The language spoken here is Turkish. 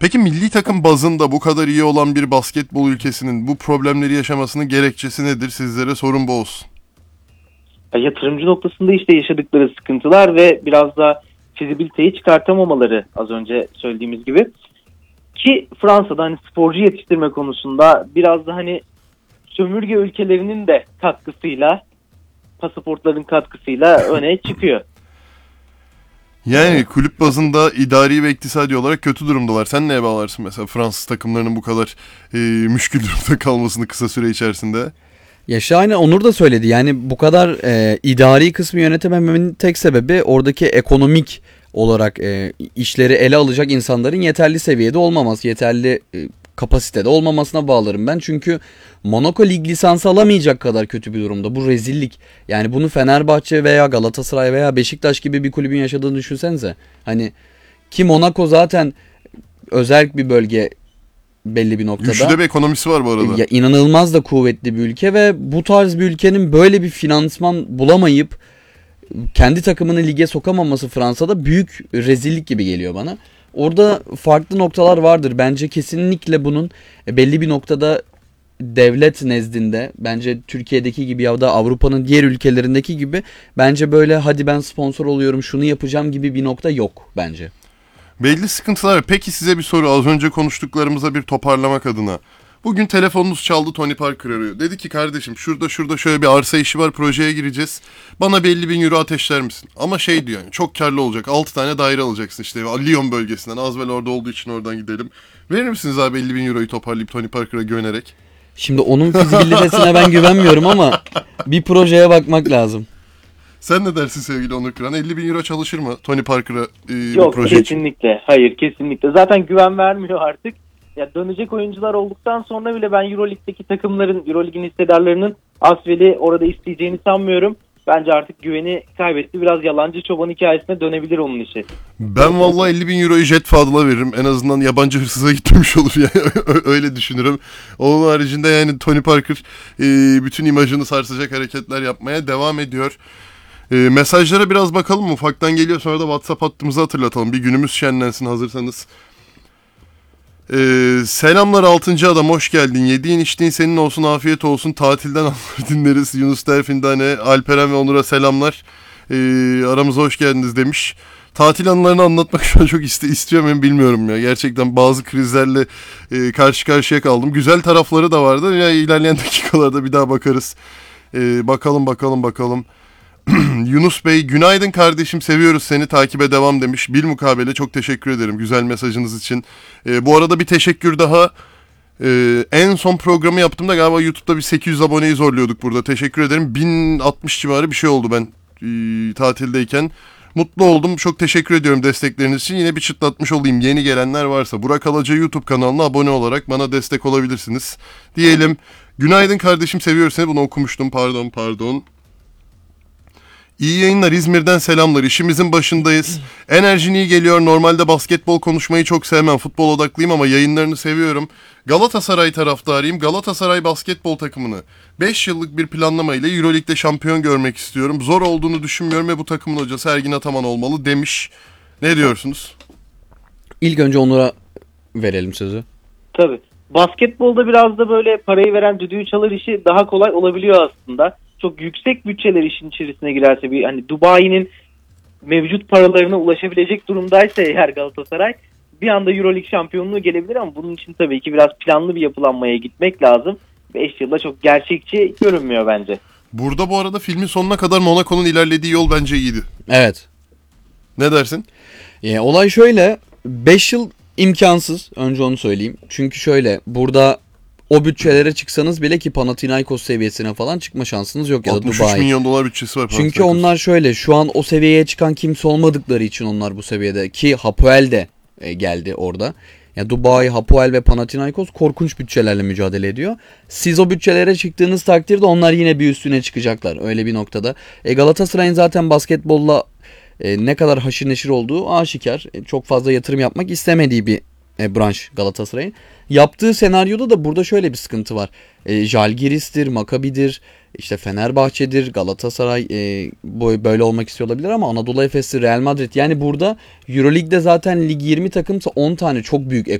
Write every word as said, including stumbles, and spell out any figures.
Peki milli takım bazında bu kadar iyi olan bir basketbol ülkesinin bu problemleri yaşamasının gerekçesi nedir? Sizlere sorun bu olsun. Ya, yatırımcı noktasında işte yaşadıkları sıkıntılar ve biraz da fizibiliteyi çıkartamamaları, az önce söylediğimiz gibi. Ki Fransa'da hani sporcu yetiştirme konusunda biraz da hani sömürge ülkelerinin de katkısıyla, pasaportların katkısıyla öne çıkıyor. Yani kulüp bazında idari ve iktisadi olarak kötü durumdalar. Sen neye bağlarsın mesela Fransız takımlarının bu kadar e, müşkül durumda kalmasını kısa süre içerisinde? Ya şahane Onur da söyledi. Yani bu kadar e, idari kısmı yönetememenin tek sebebi oradaki ekonomik olarak e, işleri ele alacak insanların yeterli seviyede olmaması, yeterli e, kapasitede olmamasına bağlarım ben. Çünkü Monaco lig lisansı alamayacak kadar kötü bir durumda. Bu rezillik. Yani bunu Fenerbahçe veya Galatasaray veya Beşiktaş gibi bir kulübün yaşadığını düşünsenize. Hani ki Monaco zaten özel bir bölge belli bir noktada. Güçlü de bir ekonomisi var bu arada. Ya inanılmaz da kuvvetli bir ülke ve bu tarz bir ülkenin böyle bir finansman bulamayıp kendi takımını lige sokamaması Fransa'da büyük rezillik gibi geliyor bana. Orada farklı noktalar vardır. Bence kesinlikle bunun belli bir noktada devlet nezdinde, bence Türkiye'deki gibi ya da Avrupa'nın diğer ülkelerindeki gibi, bence böyle hadi ben sponsor oluyorum şunu yapacağım gibi bir nokta yok bence. Belli sıkıntılar. Peki size bir soru, az önce konuştuklarımıza bir toparlamak adına. Bugün telefonunuz çaldı, Tony Parker arıyor. Dedi ki kardeşim şurada şurada şöyle bir arsa işi var, projeye gireceğiz. Bana bir elli bin euro ateşler misin? Ama şey diyor yani, çok karlı olacak, altı tane daire alacaksın işte Lyon bölgesinden. Azvel orada olduğu için oradan gidelim. Verir misiniz abi elli bin euroyu toparlayıp Tony Parker'a güvenerek? Şimdi onun fizibilitesine ben güvenmiyorum ama bir projeye bakmak lazım. Sen ne dersin sevgili Onur Kıran? elli bin euro çalışır mı Tony Parker'a e, Yok, proje için? kesinlikle. Hayır, kesinlikle. Zaten güven vermiyor artık. Ya dönecek oyuncular olduktan sonra bile ben Euroleague'deki takımların, Euroleague'in hissedarlarının Asvel'i orada isteyeceğini sanmıyorum. Bence artık güveni kaybetti. Biraz yalancı çoban hikayesine dönebilir onun işi. Ben vallahi elli bin euroyu Jet Fadıl'a veririm. En azından yabancı hırsıza gitmemiş olur yani. Öyle düşünürüm. Onun haricinde yani Tony Parker e, bütün imajını sarsacak hareketler yapmaya devam ediyor. E, mesajlara biraz bakalım, ufaktan geliyor, sonra da WhatsApp hattımızı hatırlatalım. Bir günümüz şenlensin hazırsanız. Ee, selamlar altıncı adam, hoş geldin. Yediğin içtiğin senin olsun, afiyet olsun. Tatilden anlar dinleriz. Yunus Terfindane, Alperen ve Onur'a selamlar. Ee, aramıza hoş geldiniz demiş. Tatil anılarını anlatmak şu an çok iste, istiyor muyum bilmiyorum ya. Gerçekten bazı krizlerle e, karşı karşıya kaldım. Güzel tarafları da vardı. Ya, ilerleyen dakikalarda bir daha bakarız. Ee, bakalım bakalım bakalım. Yunus Bey, günaydın kardeşim, seviyoruz seni, takibe devam demiş. Bilmukabele çok teşekkür ederim güzel mesajınız için. Ee, bu arada bir teşekkür daha. Ee, en son programı yaptığımda galiba YouTube'da bir sekiz yüz aboneyi zorluyorduk burada. Teşekkür ederim. bin altmış civarı bir şey oldu ben e, tatildeyken. Mutlu oldum. Çok teşekkür ediyorum destekleriniz için. Yine bir çıtlatmış olayım. Yeni gelenler varsa Burak Alaca YouTube kanalına abone olarak bana destek olabilirsiniz diyelim. Günaydın kardeşim, seviyoruz seni. Bunu okumuştum. Pardon pardon. İyi yayınlar, İzmir'den selamlar. İşimizin başındayız. Enerjin iyi geliyor. Normalde basketbol konuşmayı çok sevmem. Futbol odaklıyım ama yayınlarını seviyorum. Galatasaray taraftarıyım. Galatasaray basketbol takımını beş yıllık bir planlamayla Euroleague'de şampiyon görmek istiyorum. Zor olduğunu düşünmüyorum ve bu takımın hocası Ergin Ataman olmalı demiş. Ne diyorsunuz? İlk önce Onur'a verelim sözü. Tabii. Basketbolda biraz da böyle parayı veren düdüğü çalar işi daha kolay olabiliyor aslında. Çok yüksek bütçeler işin içerisine girerse, bir hani Dubai'nin mevcut paralarına ulaşabilecek durumdaysa eğer Galatasaray, bir anda Euroleague şampiyonluğu gelebilir ama bunun için tabii ki biraz planlı bir yapılanmaya gitmek lazım. beş yılda çok gerçekçi görünmüyor bence. Burada bu arada filmin sonuna kadar Monaco'nun ilerlediği yol bence iyiydi. Evet. Ne dersin? E, olay şöyle, beş yıl imkansız, önce onu söyleyeyim. Çünkü şöyle, burada o bütçelere çıksanız bile, ki Panathinaikos seviyesine falan çıkma şansınız yok ya da altmış üç Dubai. milyon dolar bütçesi var. Çünkü onlar şöyle, şu an o seviyeye çıkan kimse olmadıkları için onlar bu seviyede, ki Hapoel de e, geldi orada. Yani Dubai, Hapoel ve Panathinaikos korkunç bütçelerle mücadele ediyor. Siz o bütçelere çıktığınız takdirde onlar yine bir üstüne çıkacaklar öyle bir noktada. E, Galatasaray'ın zaten basketbolla e, ne kadar haşır neşir olduğu aşikar. E, çok fazla yatırım yapmak istemediği bir e, branş Galatasaray'ın. Yaptığı senaryoda da burada şöyle bir sıkıntı var. E, Žalgiris'tir, Maccabi'dir, işte Fenerbahçe'dir, Galatasaray e, böyle olmak istiyor olabilir ama Anadolu Efes'tir, Real Madrid. Yani burada Euroleague'de zaten lig yirmi takımsa on tane çok büyük